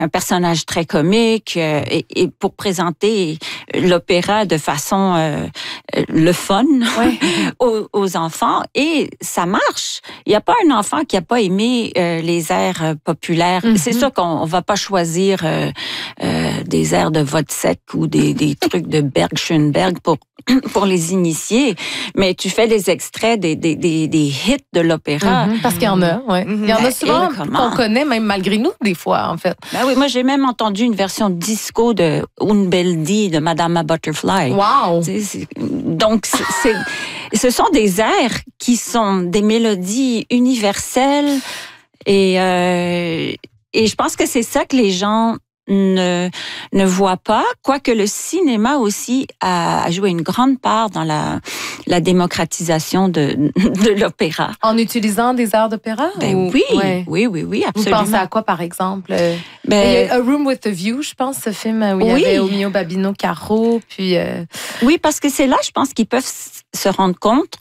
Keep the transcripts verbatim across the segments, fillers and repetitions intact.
un personnage très comique euh, et, et pour présenter l'opéra de façon euh, le fun ouais. aux, aux enfants. Et ça marche. Il n'y a pas un enfant qui n'a pas aimé euh, les airs populaires. Mm-hmm. C'est sûr qu'on ne va pas choisir euh, euh, des airs de Wozzeck ou des, des trucs de Berg, Schoenberg pour, pour les initier, mais tu fais des extraits des, des, des, des hits de l'opéra. Mm-hmm. Parce qu'il y en a, oui. Mm-hmm. Il y en a souvent qu'on connaît, même malgré nous, des fois, en fait. Ben oui, moi, j'ai même entendu une version disco de Un bel dì de Madama Butterfly. Wow! C'est, c'est, donc, c'est, c'est, ce sont des airs qui sont des mélodies universelles et, euh, et je pense que c'est ça que les gens ne, ne voient pas, quoique le cinéma aussi a, a joué une grande part dans la, la démocratisation de, de l'opéra. En utilisant des airs d'opéra? Ben ou... oui, ouais. oui, oui, oui, absolument. Vous pensez à quoi, par exemple? Ben, il y a A Room with a View, je pense, ce film où il oui. y avait Omio Babino Caro, puis... Euh... Oui, parce que c'est là, je pense, qu'ils peuvent se rendre compte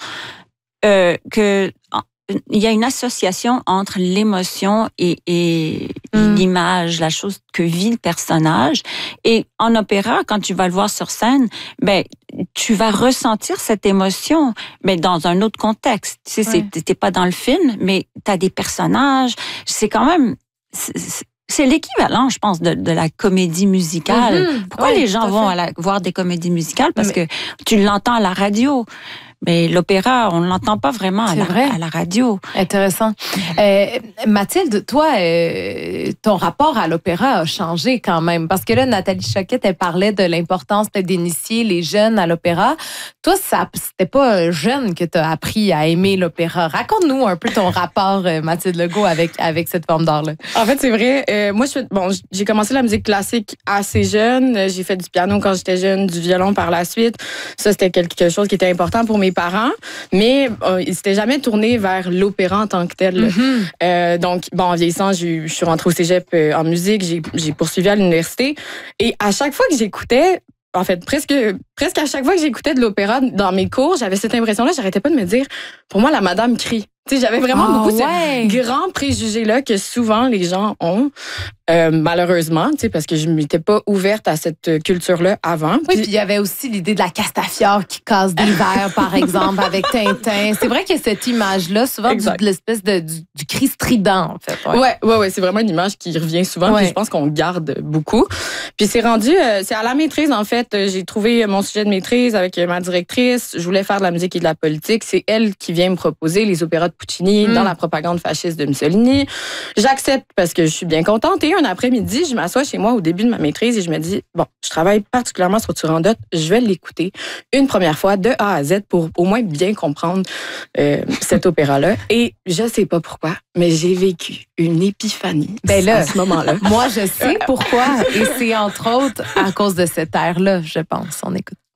euh, que... il y a une association entre l'émotion et, et mm. l'image, la chose que vit le personnage. Et en opéra, quand tu vas le voir sur scène, ben tu vas ressentir cette émotion, mais dans un autre contexte. Tu sais, ouais. t'es pas dans le film, mais t'as des personnages. C'est quand même... C'est, c'est l'équivalent, je pense, de, de la comédie musicale. Mm-hmm. Pourquoi oui, les gens vont à la, voir des comédies musicales? Parce mais... que tu l'entends à la radio. Mais l'opéra, on ne l'entend pas vraiment à la, à la radio. Intéressant. Euh, Mathilde, toi, euh, ton rapport à l'opéra a changé quand même. Parce que là, Nathalie Choquette, elle parlait de l'importance d'initier les jeunes à l'opéra. Toi, ça, c'était pas jeune que tu as appris à aimer l'opéra. Raconte-nous un peu ton rapport, Mathilde Legault, avec, avec cette forme d'art-là. En fait, c'est vrai. Euh, moi, je fais, bon, j'ai commencé la musique classique assez jeune. J'ai fait du piano quand j'étais jeune, du violon par la suite. Ça, c'était quelque chose qui était important pour mes parents, mais euh, ils s'étaient jamais tournés vers l'opéra en tant que tel. Mm-hmm. Euh, donc, bon, en vieillissant, je suis rentrée au cégep euh, en musique, j'ai, j'ai poursuivi à l'université, et à chaque fois que j'écoutais, en fait, presque, presque à chaque fois que j'écoutais de l'opéra dans mes cours, j'avais cette impression-là, j'arrêtais pas de me dire, pour moi, la madame crie. Tu sais, j'avais vraiment oh, beaucoup ouais. ce grand préjugé-là que souvent les gens ont, euh, malheureusement, tu sais, parce que je m'étais pas ouverte à cette culture-là avant. Oui, puis il y avait aussi l'idée de la Castafiore qui casse des verres, par exemple, avec Tintin. C'est vrai qu'il y a cette image-là, souvent du, de l'espèce de, du, du cri strident, en fait. Ouais, ouais, ouais, ouais c'est vraiment une image qui revient souvent, ouais. puis je pense qu'on garde beaucoup. Puis c'est rendu, euh, c'est à la maîtrise, en fait, j'ai trouvé mon sujet de maîtrise avec ma directrice. Je voulais faire de la musique et de la politique. C'est elle qui vient me proposer les opéras de Puccini, mm. dans la propagande fasciste de Mussolini. J'accepte parce que je suis bien contente. Et un après-midi, je m'assois chez moi au début de ma maîtrise et je me dis, bon, je travaille particulièrement sur Turandot, je vais l'écouter une première fois de A à Z pour au moins bien comprendre euh, cet opéra-là. Et je sais pas pourquoi, mais j'ai vécu une épiphanie ben là, à ce moment-là. Moi, je sais pourquoi. Et c'est entre autres à cause de cet air-là, je pense. On écoute.